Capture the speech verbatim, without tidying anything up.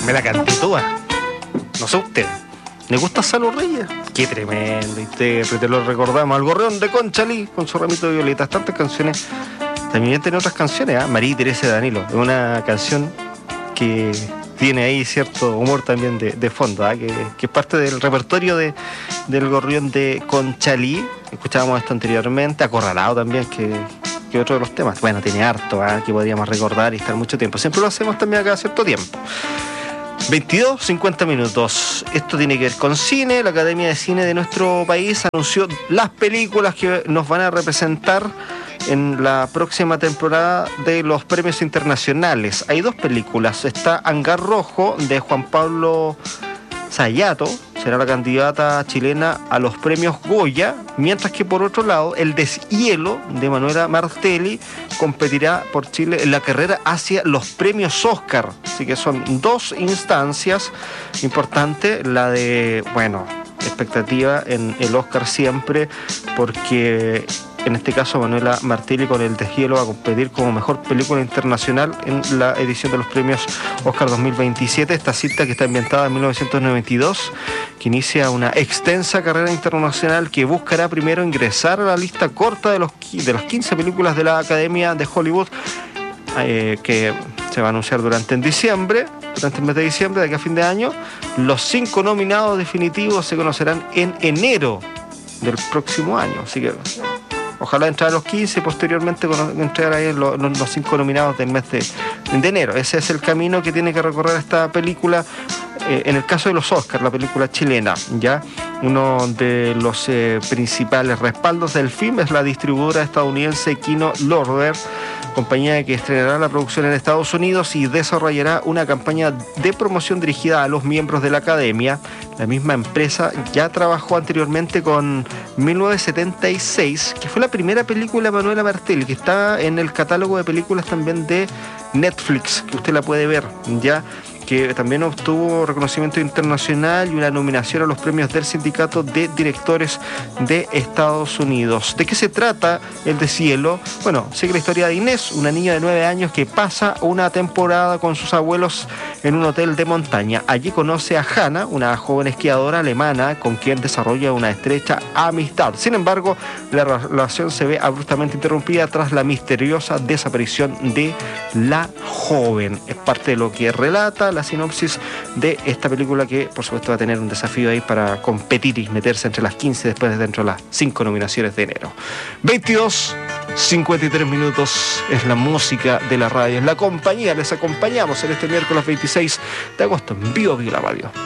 Me la canté toda. No sé usted. ¿Le gusta Salo Reyes? Qué tremendo intérprete, lo recordamos. Al Gorrión de Conchalí con su ramito de violetas. Tantas canciones. También tiene otras canciones, ¿eh? María Teresa de Danilo. Es una canción que tiene ahí cierto humor también de, de fondo, ¿eh? que, que es parte del repertorio de, del Gorrión de Conchalí. Escuchábamos esto anteriormente. Acorralado también, que, que otro de los temas. Bueno, tiene harto, ¿eh? que podríamos recordar y estar mucho tiempo. Siempre lo hacemos también acá a cierto tiempo. veintidós, cincuenta minutos. Esto tiene que ver con cine. La Academia de Cine de nuestro país anunció las películas que nos van a representar en la próxima temporada de los premios internacionales. Hay dos películas. Está Hangar Rojo, de Juan Pablo Sayato, será la candidata chilena a los premios Goya, mientras que por otro lado El Deshielo, de Manuela Martelli, competirá por Chile en la carrera hacia los premios Oscar. Así que son dos instancias importantes, la de, bueno, expectativa en el Oscar siempre, porque en este caso Manuela Martelli con El Deshielo va a competir como mejor película internacional en la edición de los premios Oscar dos mil veintisiete. Esta cita, que está ambientada en mil novecientos noventa y dos, que inicia una extensa carrera internacional que buscará primero ingresar a la lista corta de los de las quince películas de la Academia de Hollywood, eh, que se va a anunciar durante en diciembre, durante el mes de diciembre, de aquí a fin de año. Los cinco nominados definitivos se conocerán en enero del próximo año, así que ojalá entrar a los quince y posteriormente entrar ahí en los, los cinco nominados del mes de, de enero. Ese es el camino que tiene que recorrer esta película. Eh, en el caso de los Oscars, la película chilena, ya uno de los eh, principales respaldos del film es la distribuidora estadounidense Kino Lorber, compañía que estrenará la producción en Estados Unidos y desarrollará una campaña de promoción dirigida a los miembros de la Academia. La misma empresa ya trabajó anteriormente con mil novecientos setenta y seis, que fue la primera película de Manuela Martelli, que está en el catálogo de películas también de Netflix, que usted la puede ver, ya, que también obtuvo reconocimiento internacional y una nominación a los premios del Sindicato de Directores de Estados Unidos. ¿De qué se trata El Deshielo? Bueno, sigue la historia de Inés, una niña de nueve años que pasa una temporada con sus abuelos en un hotel de montaña. Allí conoce a Hannah, una joven esquiadora alemana con quien desarrolla una estrecha amistad. Sin embargo, la relación se ve abruptamente interrumpida tras la misteriosa desaparición de la joven. Es parte de lo que relata la sinopsis de esta película, que por supuesto va a tener un desafío ahí para competir y meterse entre las quince después de dentro de las cinco nominaciones de enero. veintidós, cincuenta y tres minutos es la música de la radio, es la compañía. Les acompañamos en este miércoles veintiséis de agosto en Vivo Vivo la Radio.